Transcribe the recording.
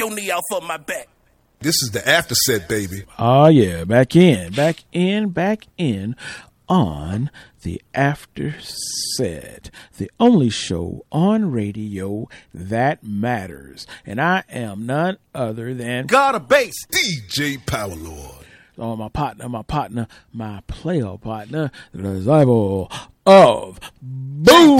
your knee out for my back. This is the after set, baby. Oh, yeah. Back in on the After Set, the only show on radio that matters. And I am none other than God of Bass, DJ Power Lord. Oh, my player partner, the disciple of Boom.